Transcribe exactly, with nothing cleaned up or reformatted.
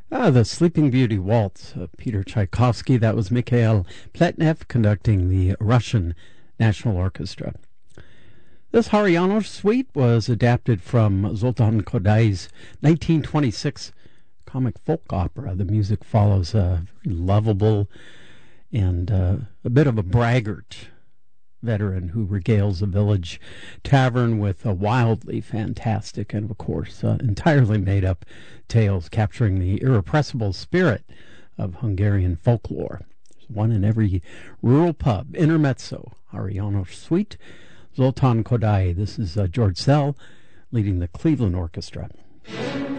Ah, the Sleeping Beauty Waltz of Peter Tchaikovsky. That was Mikhail Pletnev conducting the Russian National Orchestra. This Hariano suite was adapted from Zoltan Kodai's nineteen twenty-six comic folk opera. The music follows a very lovable and uh, a bit of a braggart veteran who regales a village tavern with a wildly fantastic and, of course, uh, entirely made-up tales capturing the irrepressible spirit of Hungarian folklore. There's one in every rural pub. Intermezzo, Hariano Suite, Zoltan Kodai. This is uh, George Szell leading the Cleveland Orchestra.